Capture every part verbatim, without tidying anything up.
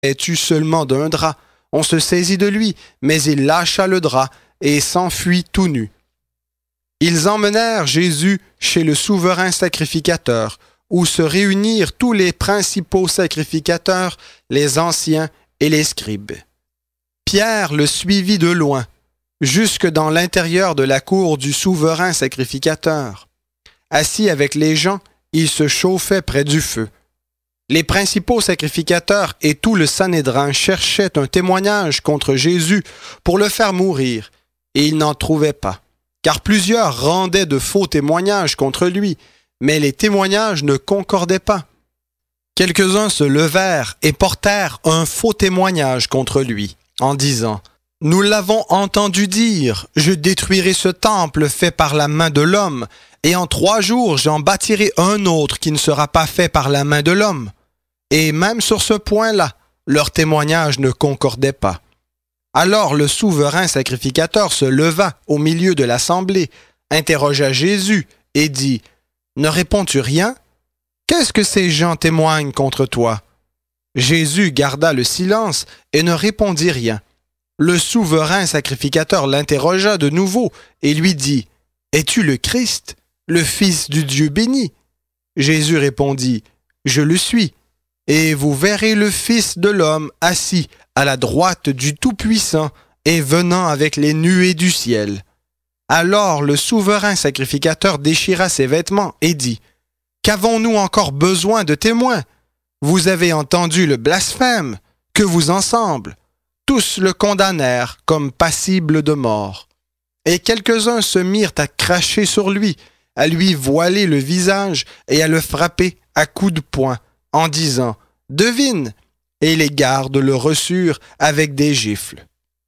vêtu seulement d'un drap. On se saisit de lui, mais il lâcha le drap et s'enfuit tout nu. Ils emmenèrent Jésus chez le souverain sacrificateur, où se réunirent tous les principaux sacrificateurs, les anciens et les scribes. Pierre le suivit de loin, jusque dans l'intérieur de la cour du souverain sacrificateur. Assis avec les gens, il se chauffait près du feu. Les principaux sacrificateurs et tout le Sanhédrin cherchaient un témoignage contre Jésus pour le faire mourir, et ils n'en trouvaient pas, car plusieurs rendaient de faux témoignages contre lui, mais les témoignages ne concordaient pas. Quelques-uns se levèrent et portèrent un faux témoignage contre lui, en disant « Nous l'avons entendu dire, je détruirai ce temple fait par la main de l'homme, et en trois jours j'en bâtirai un autre qui ne sera pas fait par la main de l'homme. » Et même sur ce point-là, leur témoignage ne concordait pas. Alors le souverain sacrificateur se leva au milieu de l'assemblée, interrogea Jésus et dit « Ne réponds-tu rien? Qu'est-ce que ces gens témoignent contre toi? » Jésus garda le silence et ne répondit rien. Le souverain sacrificateur l'interrogea de nouveau et lui dit « Es-tu le Christ, le Fils du Dieu béni? » Jésus répondit « Je le suis. Et vous verrez le Fils de l'homme assis à la droite du Tout-Puissant et venant avec les nuées du ciel. » Alors le souverain sacrificateur déchira ses vêtements et dit « Qu'avons-nous encore besoin de témoins? Vous avez entendu le blasphème, que vous ensemble. » Tous le condamnèrent comme passible de mort. Et quelques-uns se mirent à cracher sur lui, à lui voiler le visage et à le frapper à coups de poing, en disant « Devine !» et les gardes le reçurent avec des gifles.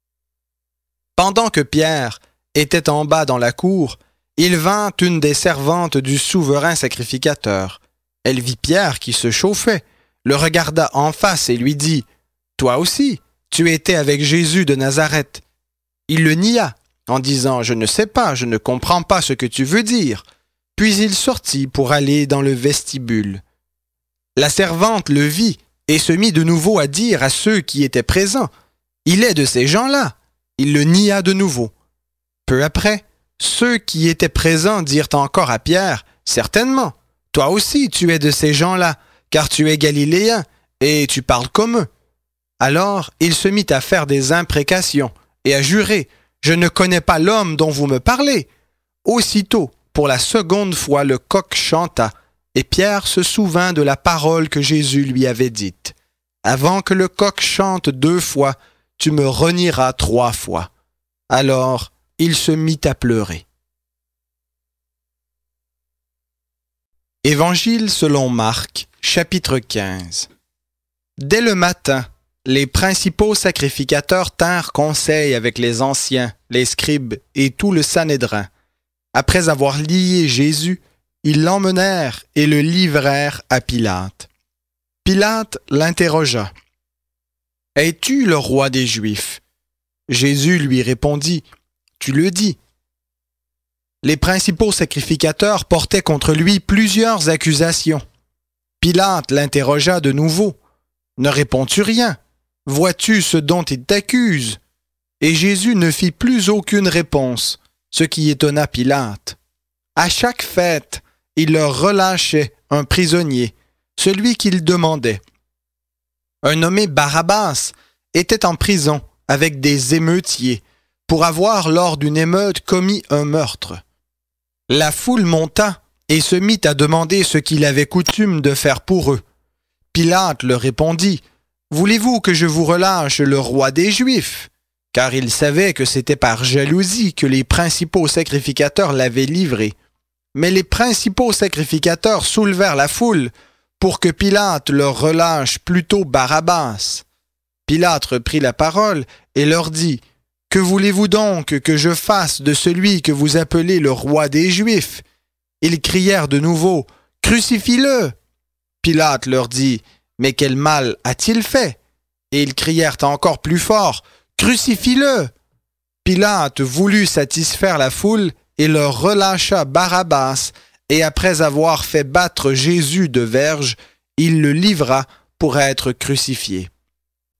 Pendant que Pierre était en bas dans la cour, il vint une des servantes du souverain sacrificateur. Elle vit Pierre qui se chauffait, le regarda en face et lui dit « Toi aussi, tu étais avec Jésus de Nazareth. » Il le nia, en disant « Je ne sais pas, je ne comprends pas ce que tu veux dire. » Puis il sortit pour aller dans le vestibule. La servante le vit et se mit de nouveau à dire à ceux qui étaient présents « Il est de ces gens-là. » Il le nia de nouveau. Peu après, ceux qui étaient présents dirent encore à Pierre « Certainement, toi aussi tu es de ces gens-là, car tu es galiléen et tu parles comme eux. » Alors il se mit à faire des imprécations et à jurer « Je ne connais pas l'homme dont vous me parlez. » Aussitôt, pour la seconde fois, le coq chanta, et Pierre se souvint de la parole que Jésus lui avait dite. « Avant que le coq chante deux fois, tu me renieras trois fois. » Alors il se mit à pleurer. Évangile selon Marc, chapitre quinze. Dès le matin, les principaux sacrificateurs tinrent conseil avec les anciens, les scribes et tout le Sanhédrin. Après avoir lié Jésus, ils l'emmenèrent et le livrèrent à Pilate. Pilate l'interrogea. « Es-tu le roi des Juifs? » Jésus lui répondit. « Tu le dis. » Les principaux sacrificateurs portaient contre lui plusieurs accusations. Pilate l'interrogea de nouveau. « Ne réponds-tu rien? Vois-tu ce dont ils t'accusent? » Et Jésus ne fit plus aucune réponse, ce qui étonna Pilate. À chaque fête, il leur relâchait un prisonnier, celui qu'il demandait. Un nommé Barabbas était en prison avec des émeutiers pour avoir lors d'une émeute commis un meurtre. La foule monta et se mit à demander ce qu'il avait coutume de faire pour eux. Pilate leur répondit « Voulez-vous que je vous relâche le roi des Juifs ?» Car il savait que c'était par jalousie que les principaux sacrificateurs l'avaient livré. Mais les principaux sacrificateurs soulevèrent la foule pour que Pilate leur relâche plutôt Barabbas. Pilate reprit la parole et leur dit « Que voulez-vous donc que je fasse de celui que vous appelez le roi des Juifs ?» Ils crièrent de nouveau « Crucifie-le » Pilate leur dit « Mais quel mal a-t-il fait ?» Et ils crièrent encore plus fort « Crucifie-le » Pilate voulut satisfaire la foule et leur relâcha Barabbas, et après avoir fait battre Jésus de verges, il le livra pour être crucifié.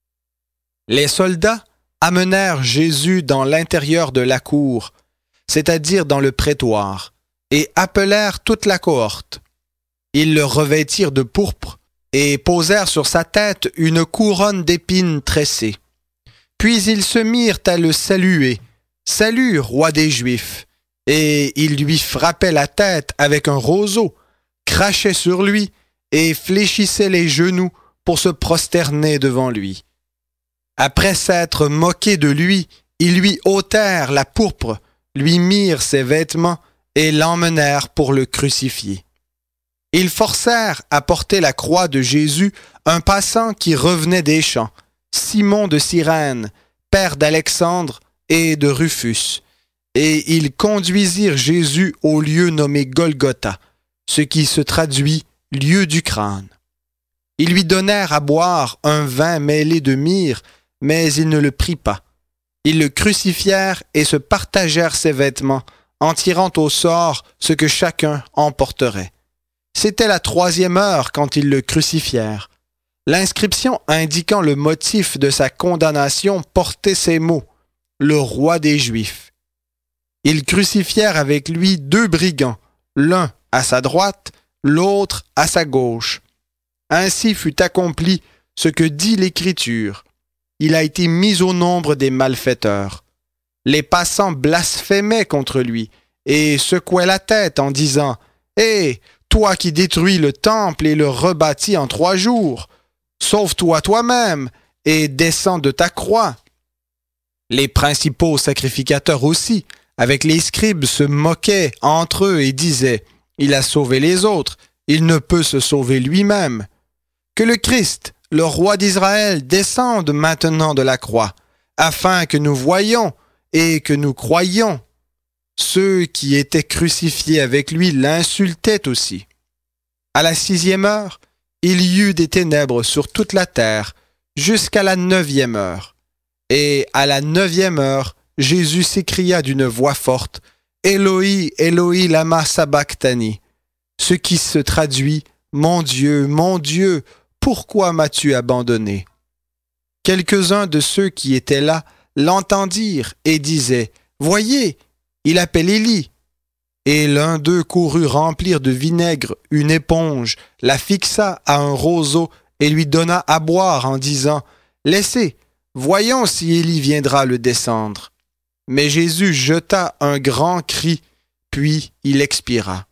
Les soldats amenèrent Jésus dans l'intérieur de la cour, c'est-à-dire dans le prétoire, et appelèrent toute la cohorte. Ils le revêtirent de pourpre et posèrent sur sa tête une couronne d'épines tressées. Puis ils se mirent à le saluer. « Salut, roi des Juifs !» Et ils lui frappaient la tête avec un roseau, crachaient sur lui et fléchissaient les genoux pour se prosterner devant lui. Après s'être moqués de lui, ils lui ôtèrent la pourpre, lui mirent ses vêtements et l'emmenèrent pour le crucifier. Ils forcèrent à porter la croix de Jésus un passant qui revenait des champs, Simon de Cyrène, père d'Alexandre et de Rufus, et ils conduisirent Jésus au lieu nommé Golgotha, ce qui se traduit « lieu du crâne ». Ils lui donnèrent à boire un vin mêlé de myrrhe, mais il ne le prit pas. Ils le crucifièrent et se partagèrent ses vêtements, en tirant au sort ce que chacun emporterait. C'était la troisième heure quand ils le crucifièrent. L'inscription indiquant le motif de sa condamnation portait ces mots « Le roi des Juifs ». Ils crucifièrent avec lui deux brigands, l'un à sa droite, l'autre à sa gauche. Ainsi fut accompli ce que dit l'Écriture. Il a été mis au nombre des malfaiteurs. Les passants blasphémaient contre lui et secouaient la tête en disant « Hé, toi qui détruis le temple et le rebâtis en trois jours, sauve-toi toi-même et descends de ta croix. » Les principaux sacrificateurs aussi, avec les scribes, se moquaient entre eux et disaient « Il a sauvé les autres, il ne peut se sauver lui-même. » Que le Christ, le roi d'Israël, descende maintenant de la croix, afin que nous voyions et que nous croyions. Ceux qui étaient crucifiés avec lui l'insultaient aussi. À la sixième heure, il y eut des ténèbres sur toute la terre, jusqu'à la neuvième heure. Et à la neuvième heure, Jésus s'écria d'une voix forte, « Éloi, Éloi, lama sabachthani », ce qui se traduit, « Mon Dieu, mon Dieu, pourquoi m'as-tu abandonné ?» Quelques-uns de ceux qui étaient là l'entendirent et disaient, « Voyez, il appelle Élie. » Et l'un d'eux courut remplir de vinaigre une éponge, la fixa à un roseau et lui donna à boire en disant, « Laissez, voyons si Élie viendra le descendre. » Mais Jésus jeta un grand cri, puis il expira.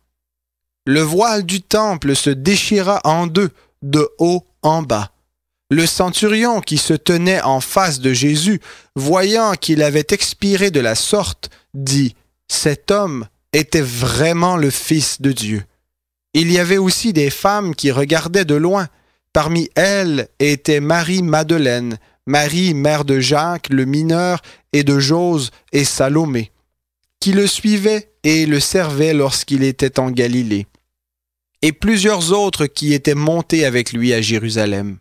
Le voile du temple se déchira en deux, de haut en bas. Le centurion qui se tenait en face de Jésus, voyant qu'il avait expiré de la sorte, dit « Cet homme était vraiment le Fils de Dieu. » Il y avait aussi des femmes qui regardaient de loin. Parmi elles était Marie-Madeleine, Marie, mère de Jacques, le mineur, et de Jose et Salomé, qui le suivaient et le servaient lorsqu'il était en Galilée, et plusieurs autres qui étaient montés avec lui à Jérusalem.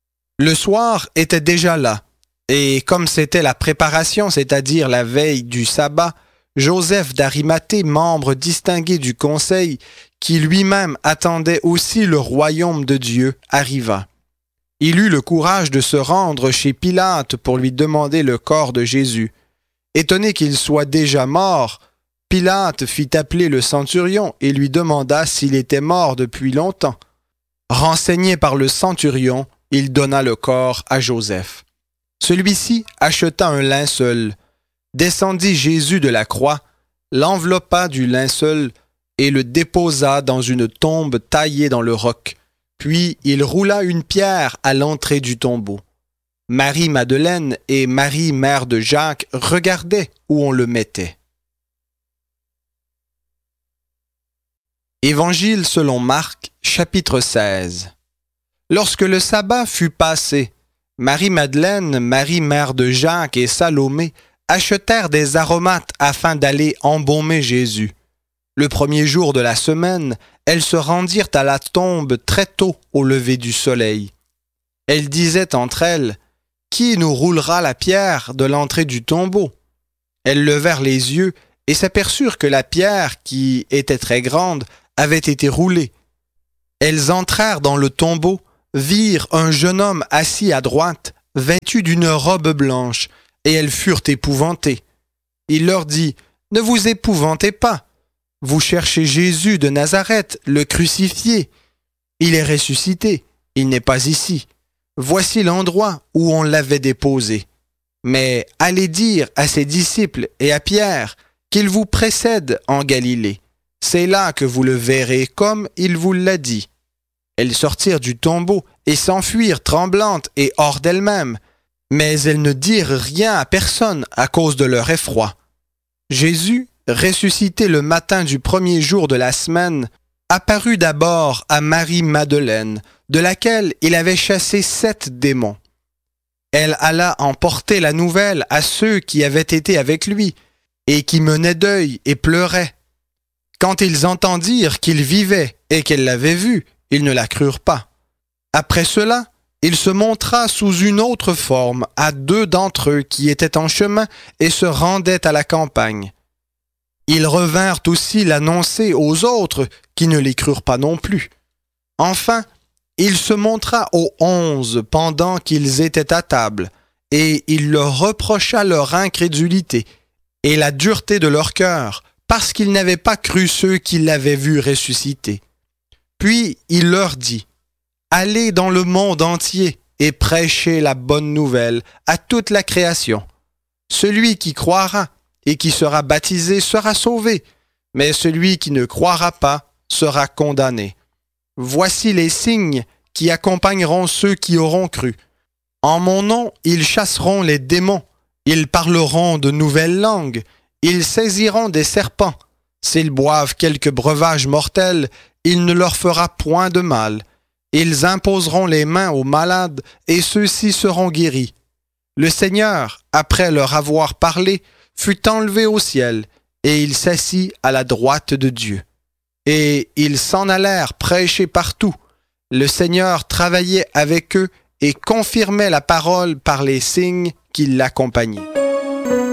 Le soir était déjà là, et comme c'était la préparation, c'est-à-dire la veille du sabbat, Joseph d'Arimathée, membre distingué du conseil, qui lui-même attendait aussi le royaume de Dieu, arriva. Il eut le courage de se rendre chez Pilate pour lui demander le corps de Jésus. Étonné qu'il soit déjà mort, Pilate fit appeler le centurion et lui demanda s'il était mort depuis longtemps. Renseigné par le centurion, il donna le corps à Joseph. Celui-ci acheta un linceul, descendit Jésus de la croix, l'enveloppa du linceul et le déposa dans une tombe taillée dans le roc. Puis il roula une pierre à l'entrée du tombeau. Marie-Madeleine et Marie, mère de Jacques, regardaient où on le mettait. Évangile selon Marc, chapitre seize. Lorsque le sabbat fut passé, Marie-Madeleine, Marie, mère de Jacques et Salomé achetèrent des aromates afin d'aller embaumer Jésus. Le premier jour de la semaine, elles se rendirent à la tombe très tôt au lever du soleil. Elles disaient entre elles, « Qui nous roulera la pierre de l'entrée du tombeau ?» Elles levèrent les yeux et s'aperçurent que la pierre, qui était très grande, avait été roulée. Elles entrèrent dans le tombeau, virent un jeune homme assis à droite, vêtues d'une robe blanche, et elles furent épouvantées. Il leur dit, « Ne vous épouvantez pas. Vous cherchez Jésus de Nazareth, le crucifié. Il est ressuscité, il n'est pas ici. Voici l'endroit où on l'avait déposé. Mais allez dire à ses disciples et à Pierre qu'il vous précède en Galilée. C'est là que vous le verrez comme il vous l'a dit. » Elles sortirent du tombeau et s'enfuirent tremblantes et hors d'elles-mêmes, mais elles ne dirent rien à personne à cause de leur effroi. Jésus, ressuscité le matin du premier jour de la semaine, apparut d'abord à Marie-Madeleine, de laquelle il avait chassé sept démons. Elle alla emporter la nouvelle à ceux qui avaient été avec lui, et qui menaient deuil et pleuraient. Quand ils entendirent qu'il vivait et qu'elle l'avait vu, ils ne la crurent pas. Après cela, il se montra sous une autre forme à deux d'entre eux qui étaient en chemin et se rendaient à la campagne. Ils revinrent aussi l'annoncer aux autres qui ne les crurent pas non plus. Enfin, il se montra aux onze pendant qu'ils étaient à table, et il leur reprocha leur incrédulité et la dureté de leur cœur, parce qu'ils n'avaient pas cru ceux qui l'avaient vu ressusciter. Puis il leur dit, « Allez dans le monde entier et prêchez la bonne nouvelle à toute la création. Celui qui croira et qui sera baptisé sera sauvé, mais celui qui ne croira pas sera condamné. Voici les signes qui accompagneront ceux qui auront cru. En mon nom, ils chasseront les démons, ils parleront de nouvelles langues, ils saisiront des serpents. S'ils boivent quelque breuvage mortel, il ne leur fera point de mal. Ils imposeront les mains aux malades, et ceux-ci seront guéris. » Le Seigneur, après leur avoir parlé, fut enlevé au ciel, et il s'assit à la droite de Dieu. Et ils s'en allèrent prêcher partout. Le Seigneur travaillait avec eux et confirmait la parole par les signes qui l'accompagnaient.